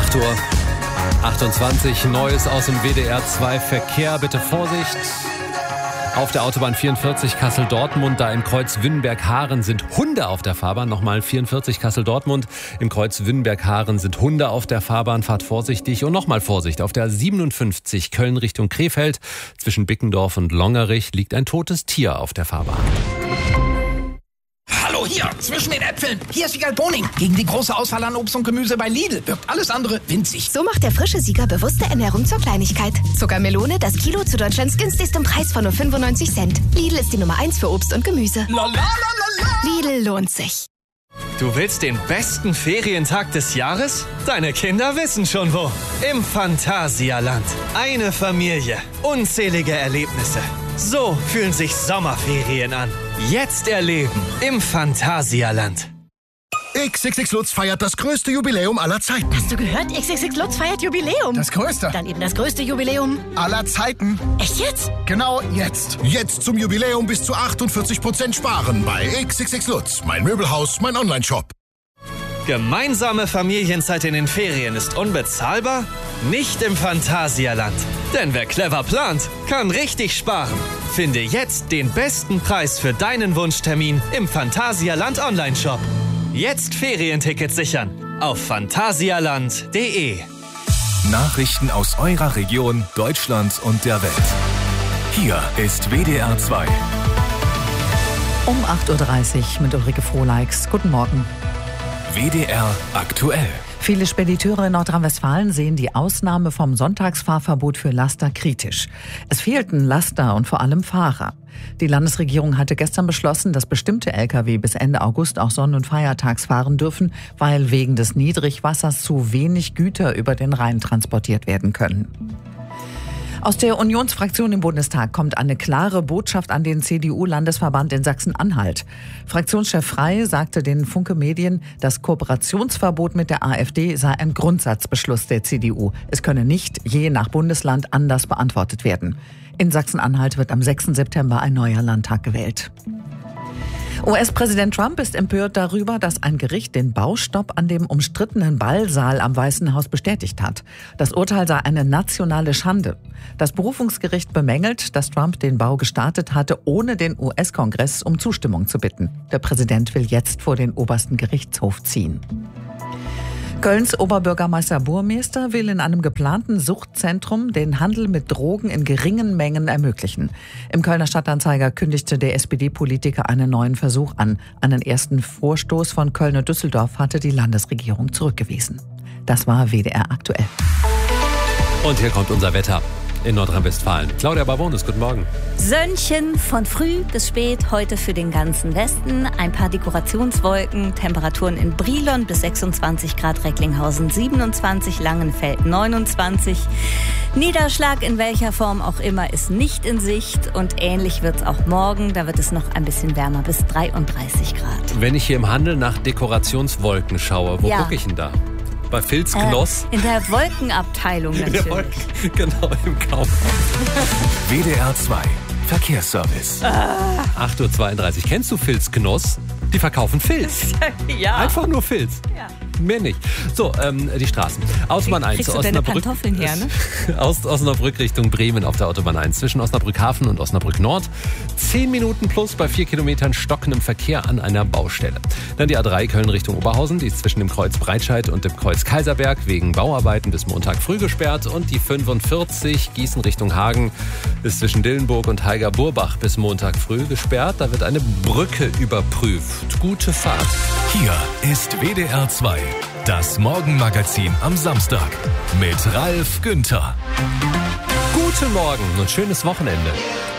8:28 Uhr, Neues aus dem WDR 2 Verkehr. Bitte Vorsicht. Auf der Autobahn 44 Kassel-Dortmund, da im Kreuz Wünnenberg-Haaren sind Hunde auf der Fahrbahn. Nochmal 44 Kassel-Dortmund, im Kreuz Wünnenberg-Haaren sind Hunde auf der Fahrbahn. Fahrt vorsichtig und nochmal Vorsicht. Auf der 57 Köln Richtung Krefeld, zwischen Bickendorf und Longerich, liegt ein totes Tier auf der Fahrbahn. Hallo hier, zwischen den Äpfeln. Hier ist Wiegald Boning. Gegen die große Auswahl an Obst und Gemüse bei Lidl wirkt alles andere winzig. So macht der frische Sieger bewusste Ernährung zur Kleinigkeit. Zuckermelone, das Kilo zu Deutschlands günstigstem Preis von nur 95 Cent. Lidl ist die Nummer 1 für Obst und Gemüse. Lidl lohnt sich. Du willst den besten Ferientag des Jahres? Deine Kinder wissen schon wo. Im Phantasialand. Eine Familie. Unzählige Erlebnisse. So fühlen sich Sommerferien an. Jetzt erleben im Phantasialand. XXX Lutz feiert das größte Jubiläum aller Zeiten. Hast du gehört? XXX Lutz feiert Jubiläum. Das größte? Dann eben das größte Jubiläum Aller Zeiten. Echt jetzt? Genau jetzt. Jetzt zum Jubiläum bis zu 48% sparen bei XXX Lutz. Mein Möbelhaus, mein Onlineshop. Gemeinsame Familienzeit in den Ferien ist unbezahlbar? Nicht im Phantasialand. Denn wer clever plant, kann richtig sparen. Finde jetzt den besten Preis für deinen Wunschtermin im Phantasialand Onlineshop. Jetzt Ferientickets sichern auf phantasialand.de. Nachrichten aus eurer Region, Deutschland und der Welt. Hier ist WDR 2. Um 8:30 Uhr mit Ulrike Frohleix. Guten Morgen. WDR aktuell. Viele Spediteure in Nordrhein-Westfalen sehen die Ausnahme vom Sonntagsfahrverbot für Laster kritisch. Es fehlten Laster und vor allem Fahrer. Die Landesregierung hatte gestern beschlossen, dass bestimmte Lkw bis Ende August auch sonn- und feiertags fahren dürfen, weil wegen des Niedrigwassers zu wenig Güter über den Rhein transportiert werden können. Aus der Unionsfraktion im Bundestag kommt eine klare Botschaft an den CDU-Landesverband in Sachsen-Anhalt. Fraktionschef Frey sagte den Funke Medien, das Kooperationsverbot mit der AfD sei ein Grundsatzbeschluss der CDU. Es könne nicht je nach Bundesland anders beantwortet werden. In Sachsen-Anhalt wird am 6. September ein neuer Landtag gewählt. US-Präsident Trump ist empört darüber, dass ein Gericht den Baustopp an dem umstrittenen Ballsaal am Weißen Haus bestätigt hat. Das Urteil sei eine nationale Schande. Das Berufungsgericht bemängelt, dass Trump den Bau gestartet hatte, ohne den US-Kongress um Zustimmung zu bitten. Der Präsident will jetzt vor den obersten Gerichtshof ziehen. Kölns Oberbürgermeister Burmester will in einem geplanten Suchtzentrum den Handel mit Drogen in geringen Mengen ermöglichen. Im Kölner Stadtanzeiger kündigte der SPD-Politiker einen neuen Versuch an. Einen ersten Vorstoß von Köln und Düsseldorf hatte die Landesregierung zurückgewiesen. Das war WDR aktuell. Und hier kommt unser Wetter in Nordrhein-Westfalen. Claudia Barbonis, guten Morgen. Sönnchen von früh bis spät, heute für den ganzen Westen. Ein paar Dekorationswolken, Temperaturen in Brilon bis 26 Grad, Recklinghausen 27, Langenfeld 29. Niederschlag in welcher Form auch immer ist nicht in Sicht und ähnlich wird es auch morgen. Da wird es noch ein bisschen wärmer bis 33 Grad. Wenn ich hier im Handel nach Dekorationswolken schaue, wo gucke ich denn da? Bei Filz Knoss? In der Wolkenabteilung natürlich. Genau, im Kaufhaus. WDR 2 Verkehrsservice. 8:32 Uhr. Kennst du Filz Knoss? Die verkaufen Filz. Ja. Einfach nur Filz. Ja. Mehr nicht. So, die Straßen. Autobahn 1. Kriegst du deine Pantoffeln her, ne? Aus Osnabrück Richtung Bremen auf der Autobahn 1. Zwischen Osnabrück-Hafen und Osnabrück-Nord. 10 Minuten plus bei 4 Kilometern stockendem Verkehr an einer Baustelle. Dann die A3 Köln Richtung Oberhausen. Die ist zwischen dem Kreuz Breitscheid und dem Kreuz Kaiserberg wegen Bauarbeiten bis Montag früh gesperrt. Und die 45 Gießen Richtung Hagen ist zwischen Dillenburg und Heiger-Burbach bis Montag früh gesperrt. Da wird eine Brücke überprüft. Gute Fahrt. Hier ist WDR 2. Das Morgenmagazin am Samstag mit Ralf Günther. Guten Morgen und schönes Wochenende.